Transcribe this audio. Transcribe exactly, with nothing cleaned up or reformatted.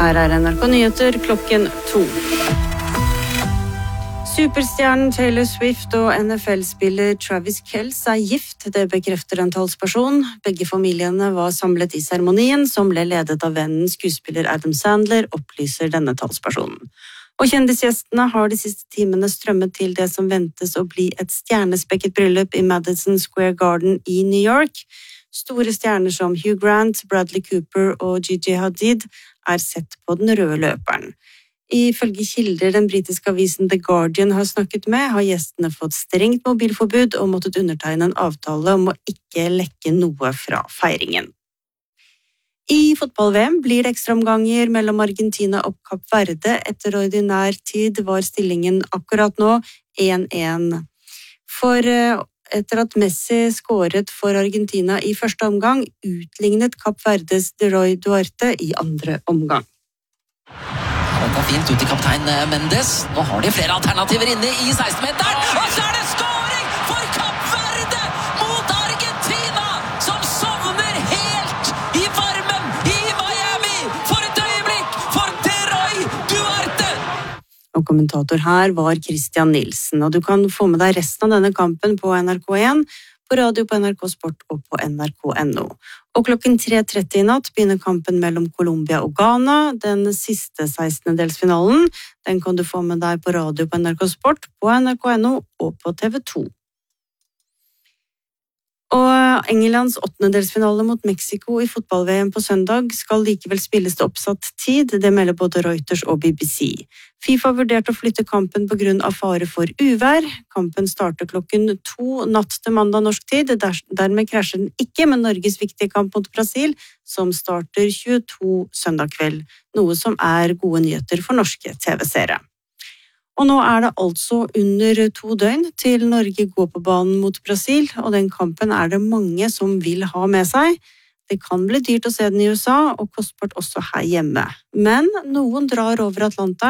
Her er N R K Nyheter klokken to. Superstjernen Taylor Swift og N F L-spiller Travis Kelce er gift, det bekrefter en talsperson. Begge familiene var samlet i seremonien, som ble ledet av vennen skuespiller Adam Sandler, opplyser denne talspersonen. Og kjendisgjestene har de siste timene strømmet til det som ventes å bli et stjernespekket bryllup i Madison Square Garden i New York. Store stjerner som Hugh Grant, Bradley Cooper og Gigi Hadid er sett på den røde løperen. Ifølge kilder den britiske avisen The Guardian har snakket med, har gjestene fått strengt mobilforbud og måttet undertegne en avtale om å ikke lekke noe fra feiringen. I fotball-V M blir det ekstraomganger mellom Argentina og Kapp Verde. Etter ordinær tid var stillingen akkurat nå én én. For etter at Messi skåret for Argentina i første omgang, utlignet Kapp Verdes De Roy Duarte i andre omgang. Det er fint ut til kaptein Mendes. Nå har de flere alternativer inne i seksten-meteren. Og så er det skåring for Kapp Verde mot Argentina, som sovner helt i varmen i Miami. For et øyeblikk for De Roy Duarte! Og kommentator her var Christian Nilsen. Og du kan få med deg resten av denne kampen på N R K én, på radio på N R K Sport og på N R K punktum N O. Og klokken tre tretti i natt begynner kampen mellom Colombia og Ghana, den siste sekstendedelsfinalen. Den kan du få med deg på radio på N R K Sport, på N R K punktum N O og på T V to. Og Englands åttendedelsfinale mot Mexico i fotball-V M på søndag skal likevel spilles til oppsatt tid, det melder både Reuters og B B C. FIFA vurderte å flytte kampen på grunn av fare for uvær. Kampen starter klokken to natt til mandag norsk tid, dermed krasjer den ikke med Norges viktige kamp mot Brasil, som starter tjueto søndag kveld, noe som er gode nyheter for norske T V-seere. Og nå er det altså under to døgn til Norge går på banen mot Brasil, og den kampen er det mange som vil ha med seg. Det kan bli dyrt å se den i U S A, og kostbart også her hjemme. Men noen drar over Atlanteren